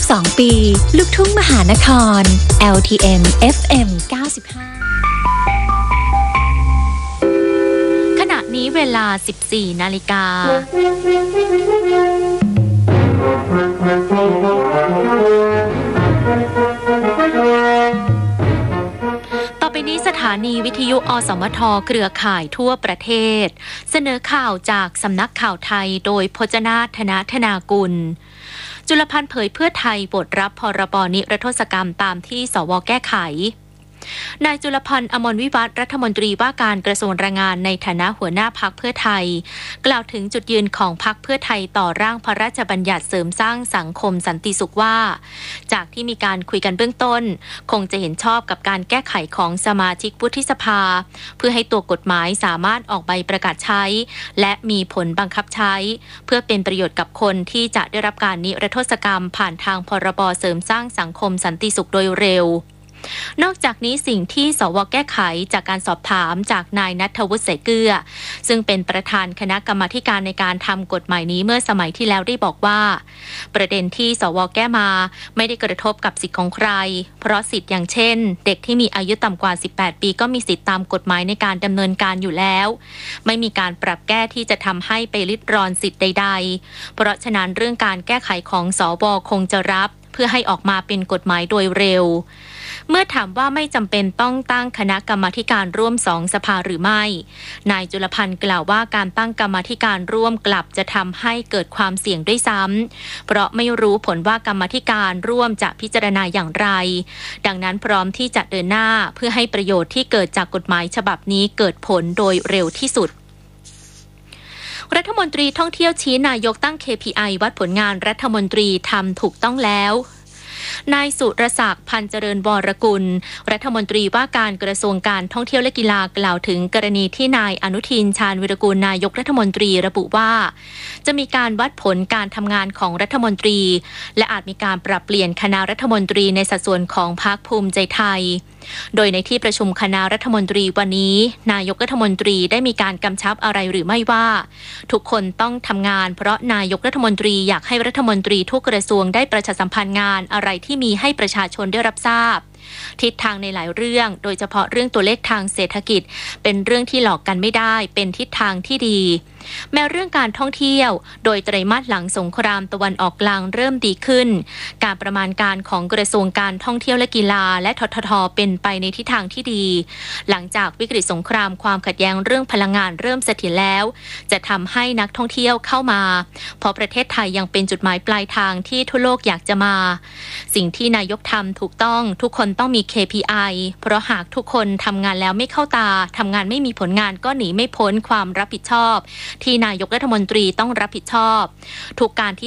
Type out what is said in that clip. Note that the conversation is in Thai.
32 ปีลูกทุ่งมหานคร LTM FM 95 ขณะนี้เวลา 14 นาฬิกาต่อไปนี้สถานีวิทยุอสมทเครือข่ายทั่วประเทศเสนอข่าวจากสำนักข่าวไทยโดยพจนาถ ธนากุลจุลพันธ์เผยเพื่อไทยโหวตรับพรบนิรโทษกรรมตามที่สว.แก้ไขนายจุลพันธ์อมรวิวัฒน์รัฐมนตรีว่าการกระทรวงแรงงานในฐานะหัวหน้าพรรคเพื่อไทยกล่าวถึงจุดยืนของพรรคเพื่อไทยต่อร่างพระราชบัญญัติเสริมสร้างสังคมสันติสุขว่าจากที่มีการคุยกันเบื้องต้นคงจะเห็นชอบกับการแก้ไขของสมาชิกวุฒิสภาเพื่อให้ตัวกฎหมายสามารถออกใบประกาศใช้และมีผลบังคับใช้เพื่อเป็นประโยชน์กับคนที่จะได้รับการนิรโทษกรรมผ่านทางพรบเสริมสร้างสังคมสันติสุขโดยเร็วนอกจากนี้สิ่งที่สว.แก้ไขจากการสอบถามจากนายณัฐวุฒิ เสเกื้อซึ่งเป็นประธานคณะกรรมาธิการในการทำกฎหมายนี้เมื่อสมัยที่แล้วได้บอกว่าประเด็นที่สว.แก้มาไม่ได้กระทบกับสิทธิของใครเพราะสิทธิอย่างเช่นเด็กที่มีอายุต่ำกว่า 18 ปีก็มีสิทธิตามกฎหมายในการดำเนินการอยู่แล้วไม่มีการปรับแก้ที่จะทำให้ไปริดรอนสิทธิใดๆเพราะฉะนั้นเรื่องการแก้ไขของสว.คงจะรับเพื่อให้ออกมาเป็นกฎหมายโดยเร็วเมื่อถามว่าไม่จำเป็นต้องตั้งคณะกรรมาธิการร่วม2 สภาหรือไม่นายจุลพันธ์กล่าวว่าการตั้งกรรมาธิการร่วมกลับจะทำให้เกิดความเสี่ยงด้วยซ้ำเพราะไม่รู้ผลว่ากรรมาธิการร่วมจะพิจารณาอย่างไรดังนั้นพร้อมที่จะเดินหน้าเพื่อให้ประโยชน์ที่เกิดจากกฎหมายฉบับนี้เกิดผลโดยเร็วที่สุดรัฐมนตรีท่องเที่ยวชี้นายกตั้ง KPI วัดผลงานรัฐมนตรีทำถูกต้องแล้วนายสุรศักดิ์พันเจริญวรกุลรัฐมนตรีว่าการกระทรวงการท่องเที่ยวและกีฬากล่าวถึงกรณีที่นายอนุทินชาญวิรากูลนายกรัฐมนตรีระบุว่าจะมีการวัดผลการทำงานของรัฐมนตรีและอาจมีการปรับเปลี่ยนคณะรัฐมนตรีในสัดส่วนของพรรคภูมิใจไทยโดยในที่ประชุมคณะรัฐมนตรีวันนี้นายกรัฐมนตรีได้มีการกำชับอะไรหรือไม่ว่าทุกคนต้องทำงานเพราะนายกรัฐมนตรีอยากให้รัฐมนตรีทุกกระทรวงได้ประชาสัมพันธ์งานอะไรที่มีให้ประชาชนได้รับทราบทิศทางในหลายเรื่องโดยเฉพาะเรื่องตัวเลขทางเศรษฐกิจเป็นเรื่องที่หลอกกันไม่ได้เป็นทิศทางที่ดีแม้เรื่องการท่องเที่ยวโดยไตรมาสหลังสงครามตะวันออกกลางเริ่มดีขึ้นการประมาณการของกระทรวงการท่องเที่ยวและกีฬาและททท.เป็นไปในทิศทางที่ดีหลังจากวิกฤตสงครามความขัดแย้งเรื่องพลังงานเริ่มเสถียรแล้วจะทำให้นักท่องเที่ยวเข้ามาเพราะประเทศไทยยังเป็นจุดหมายปลายทางที่ทั่วโลกอยากจะมาสิ่งที่นายกทำถูกต้องทุกคนต้องมี KPI เพราะหากทุกคนทำงานแล้วไม่เข้าตาทำงานไม่มีผลงานก็หนีไม่พ้นความรับผิดชอบที่นายกรัฐมนตรีต้องรับผิดชอบทุกการที่